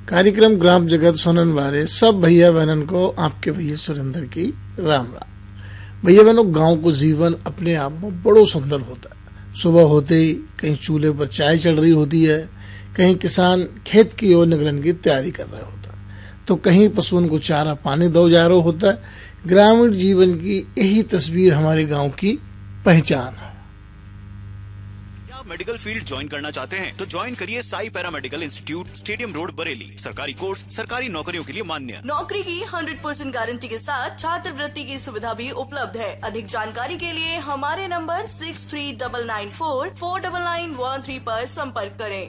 कार्यक्रम ग्राम जगत सुनन वाले सब भैया बहनन को आपके भैया सुरेंद्र की राम राम। भैया बहनों, गांव को जीवन अपने आप में बड़ो सुंदर होता है। सुबह होते ही कहीं चूल्हे पर चाय चल रही होती है, कहीं किसान खेत की ओर निकलने की तैयारी कर रहे होता है, तो कहीं पशुओं को चारा पानी दो जा रहा होता है। ग्रामीण जीवन की यही तस्वीर हमारे गांव की पहचान है। मेडिकल फील्ड ज्वाइन करना चाहते हैं तो ज्वाइन करिए Sai paramedical institute, stadium road, Bareilly. सरकारी कोर्स, सरकारी नौकरियों के लिए मान्य। नौकरी की 100% गारंटी के साथ छात्रवृत्ति की सुविधा भी उपलब्ध है। अधिक जानकारी के लिए हमारे नंबर 6399449913 पर संपर्क करें।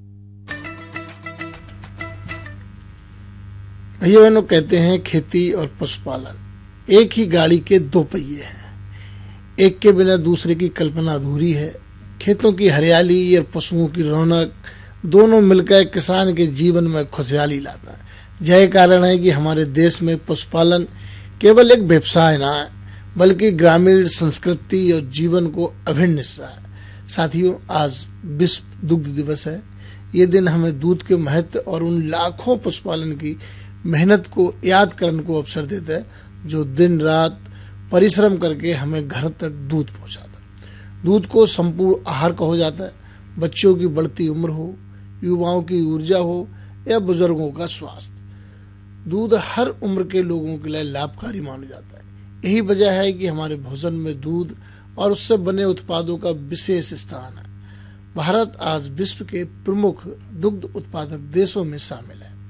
भैया बहनों, कहते हैं खेती और पशुपालन एक ही गाड़ी के दो पहिए हैं। एक के बिना दूसरे की कल्पना अधूरी है। खेतों की हरियाली और पशुओं की रौनक दोनों मिलकर किसान के जीवन में खुशहाली लाता है। यही कारण है कि हमारे देश में पशुपालन केवल एक व्यवसाय ना है, बल्कि ग्रामीण संस्कृति और जीवन को अभिन्न हिस्सा है। साथियों, आज विश्व दुग्ध दिवस है। ये दिन हमें दूध के महत्व और उन लाखों पशुपालन की मेहनत को याद करने को अवसर देता है, जो दिन रात परिश्रम करके हमें घर तक दूध पहुंचाता है। दूध को संपूर्ण आहार कहा जाता है। बच्चों की बढ़ती उम्र हो, युवाओं की ऊर्जा हो या बुजुर्गों का स्वास्थ्य, दूध हर उम्र के लोगों के लिए लाभकारी माना जाता है। यही वजह है कि हमारे भोजन में दूध और उससे बने उत्पादों का विशेष स्थान है। भारत आज विश्व के प्रमुख दुग्ध उत्पादक देशों में शामिल है।